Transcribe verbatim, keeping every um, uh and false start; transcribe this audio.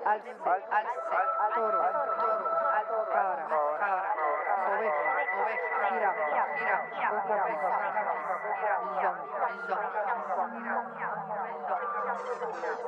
alce, alce, toro, toro, cabra, cabra, oveja, oveja, jirafa, jirafa, otra vez, otra vez, bison, bison,